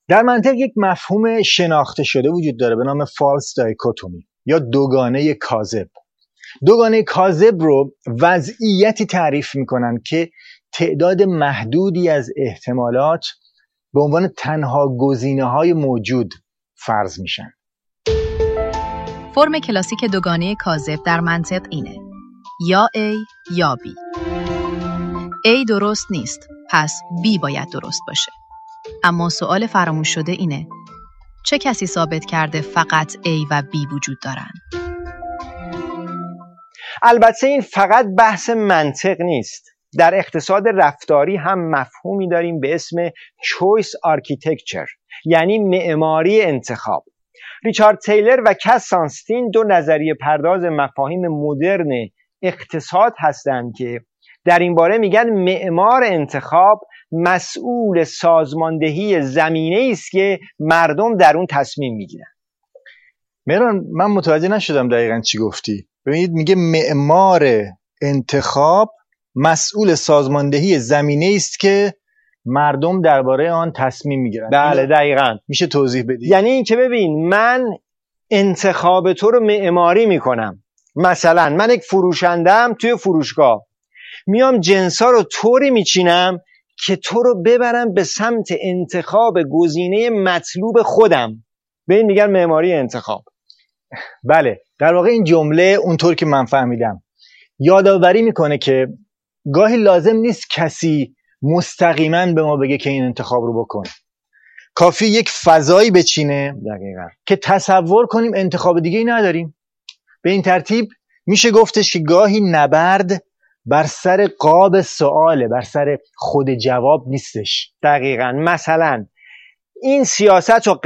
در منطق یک مفهوم شناخته شده وجود داره به نام فالس دایکوتومی یا دوگانه کاذب. دوگانه کاذب رو وضعیتی تعریف میکنن که تعداد محدودی از احتمالات به عنوان تنها گزینه‌های موجود فرض میشن. فرم کلاسیک دوگانه کاذب در منطق اینه: یا A یا B. A درست نیست، پس B باید درست باشه. اما سوال فراموش شده اینه: چه کسی ثابت کرده فقط A و B وجود دارن؟ البته این فقط بحث منطق نیست. در اقتصاد رفتاری هم مفهومی داریم به اسم choice architecture، یعنی معماری انتخاب. ریچارد تیلر و کس سانستین دو نظریه پرداز مفاهیم مدرن اقتصاد هستند که در این باره میگن معمار انتخاب مسئول سازماندهی زمینه‌ای است که مردم در اون تصمیم میگیرن. مهران، من متوجه نشدم دقیقاً چی گفتی. ببینید میگه معمار انتخاب مسئول سازماندهی زمینه‌ای است که مردم درباره آن تصمیم میگیرن. بله دقیقاً. میشه توضیح بدی؟ یعنی این که ببین، من انتخاب تو رو معماری میکنم. مثلا من یک فروشندم، توی فروشگاه میام جنسا رو طوری میچینم که تو رو ببرم به سمت انتخاب گزینه مطلوب خودم. به این میگن معماری انتخاب. بله، در واقع این جمله اونطور که من فهمیدم یادآوری میکنه که گاهی لازم نیست کسی مستقیما به ما بگه که این انتخاب رو بکن. کافی یک فضایی بچینه دقیقاً که تصور کنیم انتخاب دیگه ای نداریم. به این ترتیب میشه گفتش که گاهی نبرد بر سر قاب سؤاله، بر سر خود جواب نیستش. دقیقاً. مثلا این سیاست رو